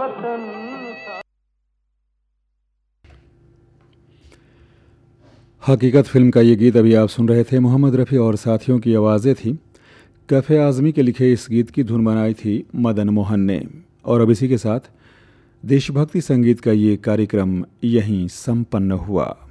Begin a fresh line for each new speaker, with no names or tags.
हकीकत फिल्म का ये गीत अभी आप सुन रहे थे। मोहम्मद रफ़ी और साथियों की आवाज़ें थी। कैफ़े आज़मी के लिखे इस गीत की धुन बनाई थी मदन मोहन ने। और अब इसी के साथ देशभक्ति संगीत का ये कार्यक्रम यहीं संपन्न हुआ।